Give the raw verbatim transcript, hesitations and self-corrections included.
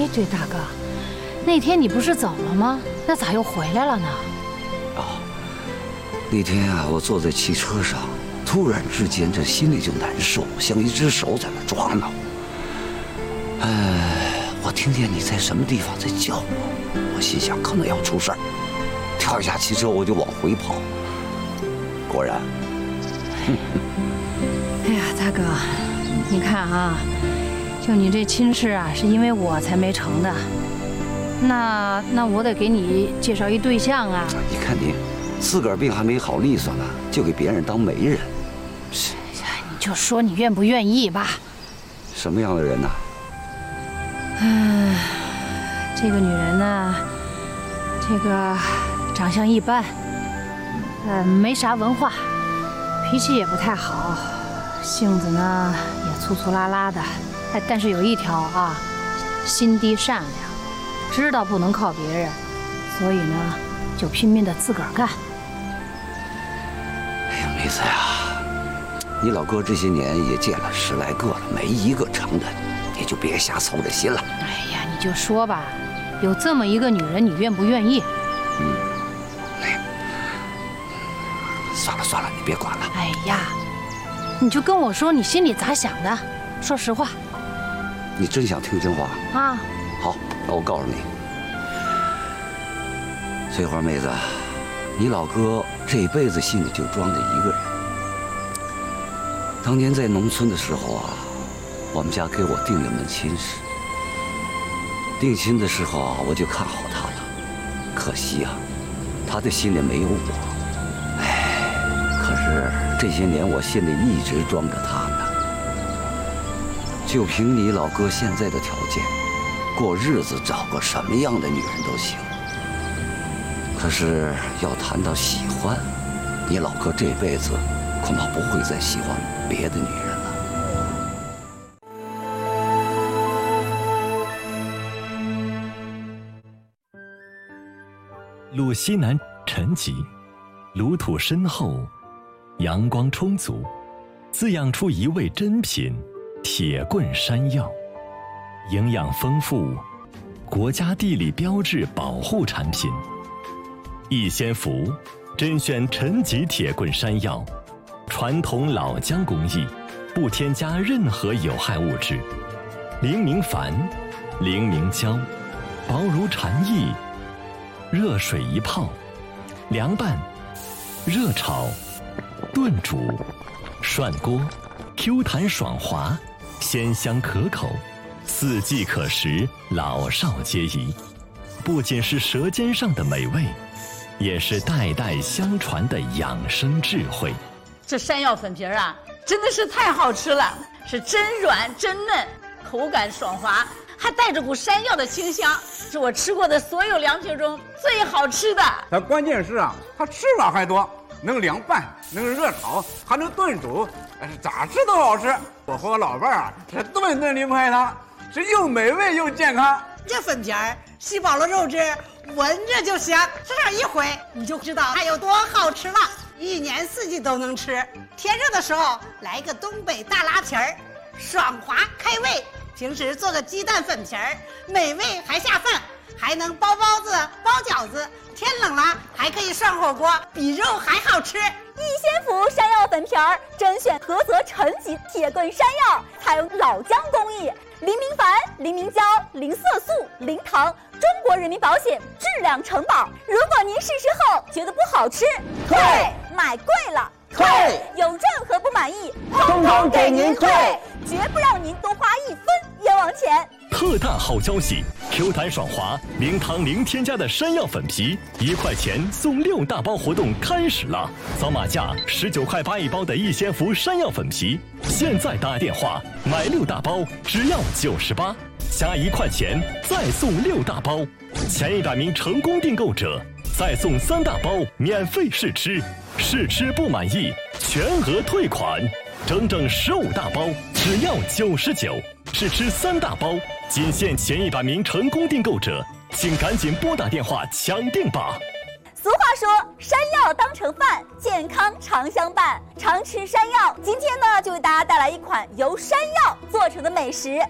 哎，对，大哥，那天你不是走了吗？那咋又回来了呢？ 哦，那天啊，我坐在汽车上，突然之间这心里就难受，像一只手在那抓挠。哎，我听见你在什么地方在叫我，我心想可能要出事儿，跳下汽车我就往回跑。果然， 哎呀，大哥，你看啊。就你这亲事啊，是因为我才没成的。那那我得给你介绍一对象啊。 你看你，自个儿病还没好利索呢，就给别人当媒人。是， 你就说你愿不愿意吧。 什么样的人呢？ 嗯，这个女人呢，这个长相一般，呃，没啥文化，脾气也不太好，性子呢也粗粗拉拉的。哎，但是有一条啊，心地善良，知道不能靠别人，所以呢，就拼命的自个儿干。 哎呀，妹子呀，你老哥这些年也见了十来个了，没一个成的，你就别瞎操这心了。 哎呀，你就说吧，有这么一个女人，你愿不愿意？ 嗯，哎，算了算了，你别管了。 哎呀，你就跟我说你心里咋想的，说实话。 你真想听真话啊？ 好，那我告诉你，翠花妹子，你老哥这辈子心里就装着一个人。当年在农村的时候啊，我们家给我定了门亲事。定亲的时候啊，我就看好他了，可惜啊，他的心里没有我。哎，可是这些年我心里一直装着他呢。就凭你老哥现在的条件，过日子找个什么样的女人都行。可是要谈到喜欢，你老哥这辈子恐怕不会再喜欢别的女人了。 路西南沉寂，炉土深厚，阳光充足，滋养出一味珍品铁棍山药，营养丰富，国家地理标志保护产品。逸仙福甄选陈级铁棍山药，传统老姜工艺，不添加任何有害物质，零明矾，零明胶，薄如蝉翼，热水一泡，凉拌、热炒、炖煮、涮锅， Q 弹爽滑，鲜香可口，四季可食，老少皆宜。不仅是舌尖上的美味，也是代代相传的养生智慧。 这山药粉皮儿啊，真的是太好吃了，是真软真嫩，口感爽滑，还带着股山药的清香，是我吃过的所有凉皮中最好吃的。 它关键是啊，它吃法还多，能凉拌，能热炒，还能炖煮，咋吃都好吃。我和我老伴儿啊，是顿顿零块汤，是又美味又健康。 这粉皮儿吸饱了肉汁，闻着就香，吃上一回你就知道它有多好吃了。一年四季都能吃，天热的时候来个东北大拉皮儿，爽滑开胃。平时做个鸡蛋粉皮儿，美味还下饭，还能包包子、包饺子。天冷了还可以涮火锅，比肉还好吃。 逸仙福山药粉皮儿甄选菏泽陈级铁棍山药，采用老姜工艺，零明矾、零明胶、零色素、零糖，中国人民保险质量承保。如果您试试后觉得不好吃，退；买贵了，退；有任何不满意， 通通给您退， 绝不让您多花一分冤枉钱。 特大好消息 ！Q 弹爽滑、零糖零添加的山药粉皮，一块钱送六大包活动开始了！扫码价十九块八一包的逸仙福山药粉皮，现在打电话买六大包只要九十八，加一块钱再送六大包，前一百名成功订购者再送三大包免费试吃，试吃不满意全额退款，整整十五大包只要九十九。试吃三大包，仅限前一百名成功订购者，请赶紧拨打电话抢订吧。 俗话说，山药当成饭，健康常相伴。常吃山药，今天呢就为大家带来一款由山药做成的美食。